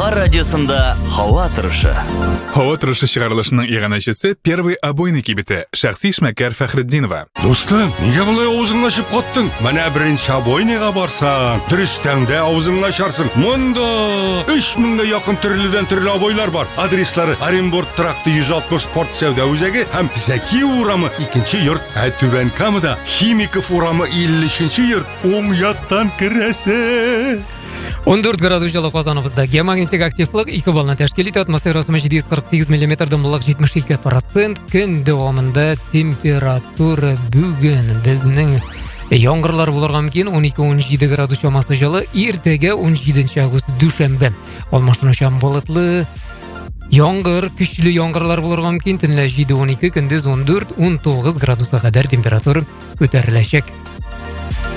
Болгар радиосында һава торышы. Һава торышы чыгарылышының иганәчесе первый обойный кибете Шәхси Ишмәкәр Фәхретдинова. Достым, нигә болай авызыңны ачып каттың? Менә беренче обойныйга барсаң, дөрестәңдә авызыңны ачарсың. Монда 3000-гә якын төрледән төрле обойлар бар. Адреслары Оренбург тракты 160 спорт сәүдә үзәге һәм Зәки урамы 2-нче йорт. Түбән Камада Химиков урамы 50-нче йорт. Уң яктан керәсе. 14 градус жылы Казаныбызда геомагниттик активлык 2 баллны тәшкил итә, атмосферасы 748 мм дымлылык 72%, көн дәвамында температура бүген безнең яңгырлар булырга мөмкин 12-17 градус чамасы жылы, иртәгә 17 август дүшәмбе. Алмашынучан болытлы яңгыр, көчле яңгырлар булырга мөмкин, төнлә 7-12, көндез 14-19 градуска кадәр температура күтәреләчәк.